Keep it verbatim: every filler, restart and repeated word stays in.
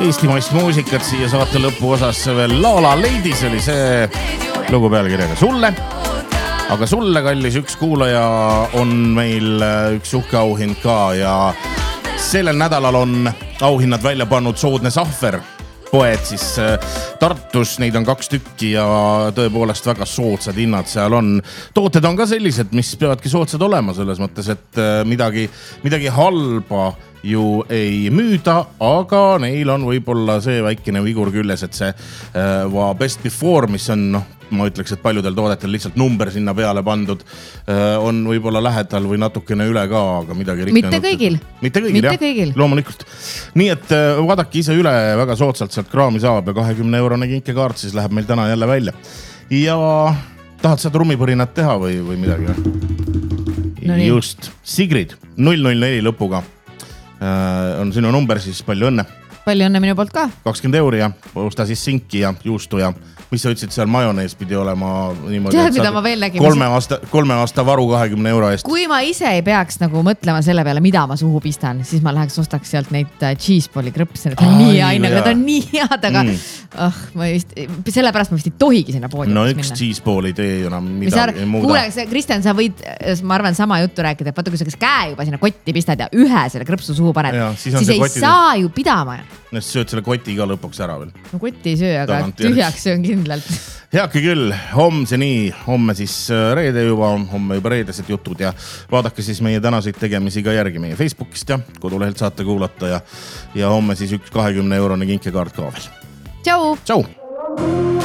eestimaist muusikat siia saate lõpu osasse veel. La La Ladies oli see lugu pealkirjaga Sulle. Aga sulle, kallis, üks kuulaja on meil üks uhke auhind ka ja sellel nädalal on auhinnad välja pannud Soodne Sahver poed siis Tartus, neid on kaks tükki ja tõepoolest väga soodsad hinnad seal on. Tooted on ka sellised, mis peavadki soodsad olema selles mõttes, et midagi, midagi halba ju ei müüda, aga neil on võib-olla see väikene vigur küljes, et see uh, best before, mis on, noh, ma ütleks, et paljudel toodetel lihtsalt number sinna peale pandud, uh, on võib-olla lähedal või natukene üle ka, aga midagi riknenud. Mitte kõigil. Mitte kõigil, Mitte jah. Kõigil. Loomulikult. Nii et uh, vaadake ise üle, väga soodsalt sealt kraami saab ja kahekümne eurone kinkekaart siis läheb meil täna jälle välja. Ja tahad sa trummipõrinat teha või, või midagi? No just. Sigrid, null null neli lõpuga. On sinu number, siis palju õnne. Palju õnne minu poolt ka. kakskümmend euri ja osta siis sinki ja juustu ja mis sa ütlesid, seal majonees pidi olema niimoodi. Tead, mida ma veel nägin? Kolme aasta, kolme aasta varu kahekümne euro eest. Kui ma ise ei peaks nagu mõtlema selle peale, mida ma suhu pistan, siis ma läheks ostaks sealt neid cheeseballi krõpse. Need on nii aina, need on nii head, aga mm. oh, ma just, sellepärast ma vist ei tohigi sinna poodi. No üks cheeseball ei tee ju enam midagi ei muuda. Kuule, Kristjan, sa võid, ma arvan, sama juttu rääkida, et vaata, kui sa kas käe juba sinna kotti pistad ja ühe selle krõpsu suhu paned, ja, siis, siis ei koti... saa ju pidama. No siis sööd selle koti ka lõpuks ära veel. No kotti ei söö, aga tühjaks söön kindlalt. Heake küll, homme see nii, homme siis reede juba, homme juba reedesed jutud ja vaadake siis meie tänaseid tegemisi ka järgi meie Facebookist ja kodulehelt saate kuulata ja, ja homme siis üks kahekümne eurone kinkekaart ka veel. Tšau! Tšau!